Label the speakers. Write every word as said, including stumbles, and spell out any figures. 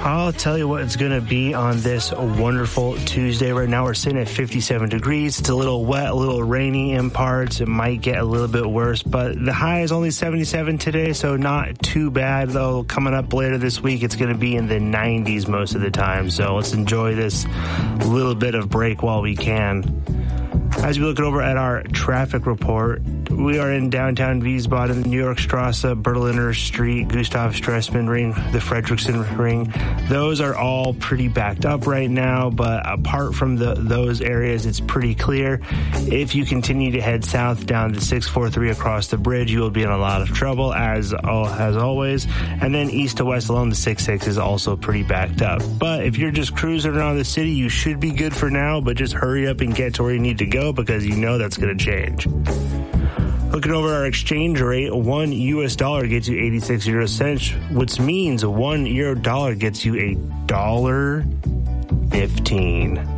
Speaker 1: I'll tell you what it's going to be on this wonderful Tuesday. Right now we're sitting at fifty-seven degrees. It's a little wet, a little rainy in parts. It might get a little bit worse, but the high is only seventy-seven today, so not too bad, though. Coming up later this week, it's going to be in the nineties most of the time, so let's enjoy this little bit of break while we can. As we look over at our traffic report, we are in downtown Wiesbaden, New York Strasse, Berliner Street, Gustav Stresemann Ring, the Frederickson Ring. Those are all pretty backed up right now, but apart from the, those areas, it's pretty clear. If you continue to head south down the six forty-three across the bridge, you will be in a lot of trouble, as, as always. And then east to west along the six six is also pretty backed up. But if you're just cruising around the city, you should be good for now, but just hurry up and get to where you need to go, because you know that's going to change. Looking over our exchange rate, one U S dollar gets you eighty-six euro cents, which means one euro dollar gets you a dollar fifteen.